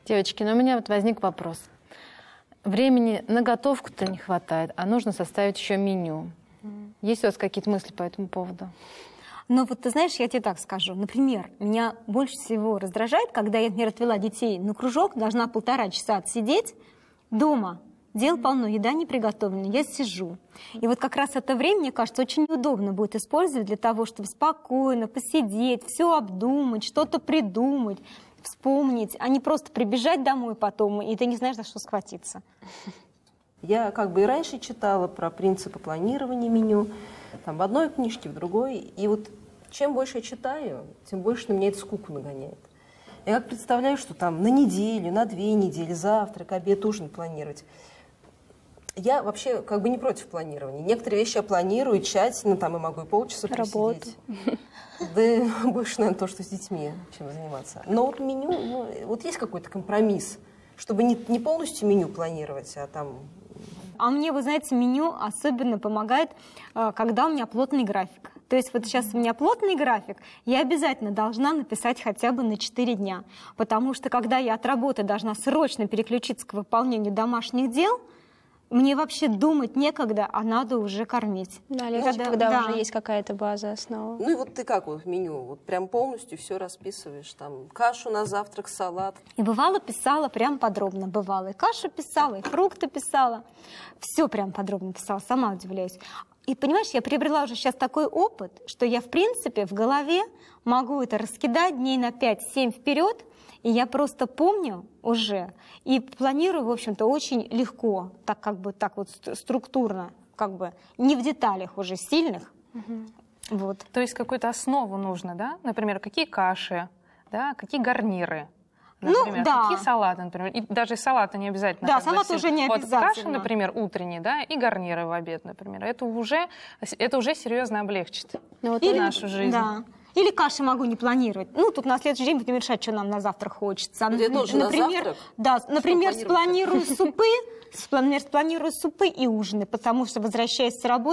Девочки, но у меня вот возник вопрос. Времени на готовку-то не хватает, а нужно составить еще меню. Есть у вас какие-то мысли по этому поводу? Но вот ты знаешь, я тебе так скажу. Например, меня больше всего раздражает, когда я, например, отвела детей на кружок, должна 1,5 часа отсидеть дома. Дел полно, еда не приготовлена, я сижу. И вот как раз это время, мне кажется, очень удобно будет использовать для того, чтобы спокойно посидеть, все обдумать, что-то придумать, вспомнить, а не просто прибежать домой потом, и ты не знаешь, за что схватиться. Я как бы и раньше читала про принципы планирования меню, там, в одной книжке, в другой. И вот чем больше я читаю, тем больше на меня это скуку нагоняет. Я как представляю, что там на неделю, на 2 недели, завтрак, обед, ужин планировать. Я вообще как бы не против планирования. Некоторые вещи я планирую тщательно, там и могу и полчаса просидеть. Да больше, наверное, то, что с детьми, чем заниматься. Но вот меню, ну, вот есть какой-то компромисс, чтобы не полностью меню планировать, а там... А мне, вы знаете, меню особенно помогает, когда у меня плотный график. То есть вот сейчас у меня плотный график, я обязательно должна написать хотя бы на 4 дня. Потому что когда я от работы должна срочно переключиться к выполнению домашних дел, мне вообще думать некогда, а надо уже кормить. Да, легче, когда уже есть какая-то база, основа. Ну и вот ты как вот в меню? Вот прям полностью все расписываешь? Там кашу на завтрак, салат? И бывало писала прям подробно. Бывало и кашу писала, и фрукты писала. Все прям подробно писала, сама удивляюсь. И понимаешь, я приобрела уже сейчас такой опыт, что я в принципе в голове могу это раскидать дней на 5-7 вперед, и я просто помню уже и планирую, в общем-то, очень легко, так как бы так вот структурно, как бы не в деталях уже сильных. Вот. То есть какую-то основу нужно, да? Например, какие каши, да? Какие гарниры, например, ну, да. какие салаты, например. И даже салаты не обязательно. Да, салат уже не обязательно. Вот каша, например, утренний, да, и гарниры в обед, например. Это уже серьезно облегчит нашу жизнь. Да. Или каши могу не планировать. Ну, тут на следующий день будем решать, что нам на завтрак хочется. Я тоже например, на завтрак? Да, например, спланирую супы и ужины, потому что, возвращаясь с работы,